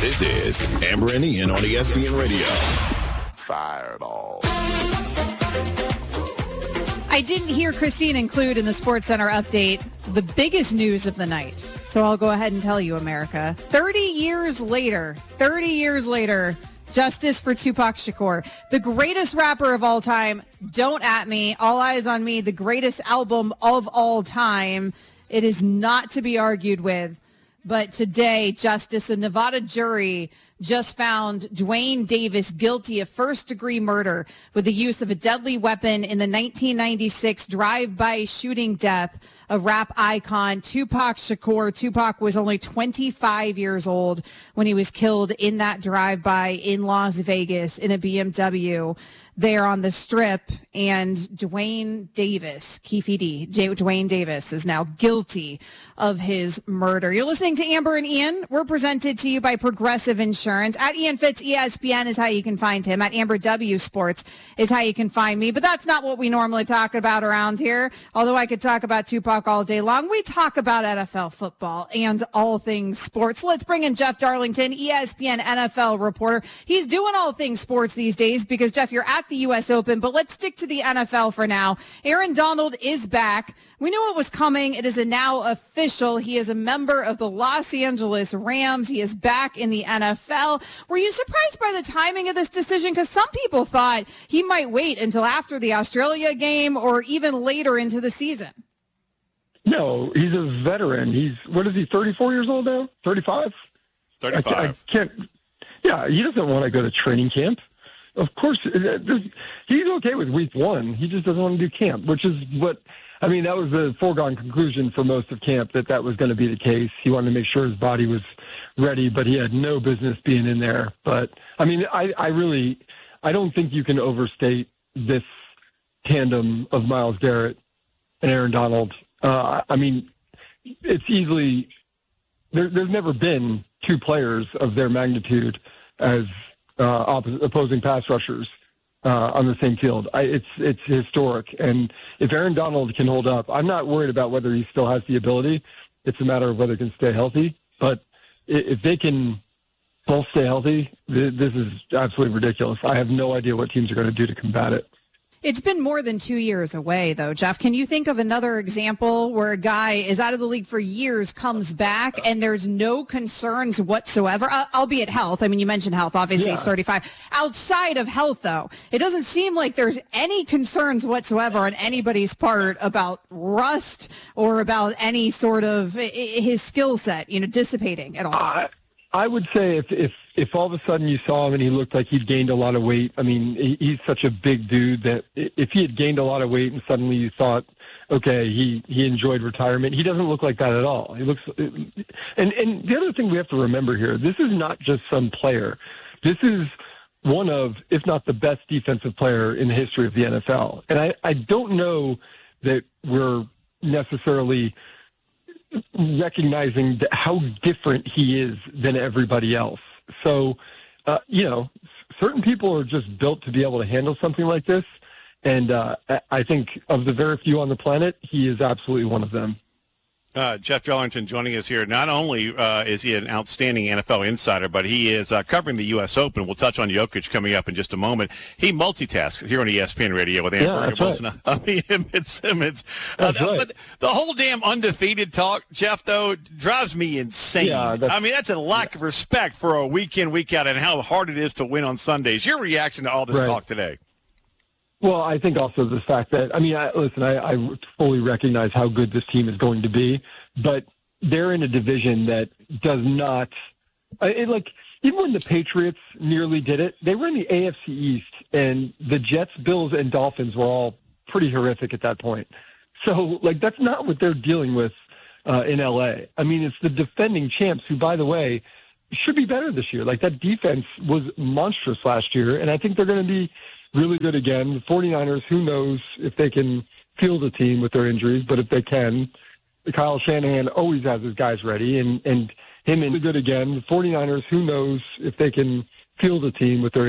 This is Amber and Ian on ESPN Radio. Fireball. I didn't hear Christine include in the SportsCenter update the biggest news of the night. So I'll go ahead and tell you, America. 30 years later, justice for Tupac Shakur, the greatest rapper of all time. Don't at me. All eyes on me. The greatest album of all time. It is not to be argued with. But today, justice, a Nevada jury just found Duane Davis guilty of first-degree murder with the use of a deadly weapon in the 1996 drive-by shooting death of rap icon Tupac Shakur. Tupac was only 25 years old when he was killed in that drive-by in Las Vegas in a BMW there on the Strip. And Duane Davis, Keefe D, Duane Davis, is now guilty of his murder. You're listening to Amber and Ian. We're presented to you by Progressive Insurance. At Ian Fitz ESPN is how you can find him. At Amber W Sports is how you can find me. But that's not what we normally talk about around here. Although I could talk about Tupac all day long, we talk about NFL football and all things sports. Let's bring in Jeff Darlington, ESPN NFL reporter. He's doing all things sports these days because, Jeff, you're at the U.S. Open, but let's stick to the NFL for now. Aaron Donald is back. We knew it was coming. It is now official. He is a member of the Los Angeles Rams. He is back in the NFL. Were you surprised by the timing of this decision? Because some people thought he might wait until after the Australia game or even later into the season. No, he's a veteran. He's, 34 years old now? 35? 35. I can't. Yeah, he doesn't want to go to training camp. Of course, he's okay with week one. He just doesn't want to do camp, which is that was the foregone conclusion for most of camp, that was going to be the case. He wanted to make sure his body was ready, but he had no business being in there. But, I don't think you can overstate this tandem of Myles Garrett and Aaron Donald. It's easily there's never been two players of their magnitude as opposing pass rushers on the same field. It's historic. And if Aaron Donald can hold up, I'm not worried about whether he still has the ability. It's a matter of whether he can stay healthy. But if they can both stay healthy, this is absolutely ridiculous. I have no idea what teams are going to do to combat it. It's been more than 2 years away, though, Jeff. Can you think of another example where a guy is out of the league for years, comes back, and there's no concerns whatsoever, albeit health? I mean, you mentioned health. Obviously, He's 35. Outside of health, though, it doesn't seem like there's any concerns whatsoever on anybody's part about rust or about any sort of his skill set, dissipating at all. I would say if all of a sudden you saw him and he looked like he'd gained a lot of weight, he's such a big dude that if he had gained a lot of weight and suddenly you thought, okay, he enjoyed retirement, he doesn't look like that at all. He looks, and the other thing we have to remember here, this is not just some player. This is one of, if not the best defensive player in the history of the NFL. And I don't know that we're necessarily recognizing how different he is than everybody else. So, certain people are just built to be able to handle something like this. And I think of the very few on the planet, he is absolutely one of them. Jeff Darlington joining us here. Not only is he an outstanding NFL insider, but he is covering the U.S. Open. We'll touch on Jokic coming up in just a moment. He multitasks here on ESPN Radio with Amber Wilson. Right. And Simmons. Right. But the whole damn undefeated talk, Jeff, though, drives me insane. Yeah, that's a lack of respect for a week in, week out, and how hard it is to win on Sundays. Your reaction to all this talk today? Well, I think also the fact that, I fully recognize how good this team is going to be, but they're in a division that does not, even when the Patriots nearly did it, they were in the AFC East, and the Jets, Bills, and Dolphins were all pretty horrific at that point. So, that's not what they're dealing with in L.A. It's the defending champs who, by the way, should be better this year. That defense was monstrous last year, and I think they're going to be really good again. The 49ers, who knows if they can field a team with their injuries, but if they can, Kyle Shanahan always has his guys ready, and him really good again. The 49ers, who knows if they can field a team with their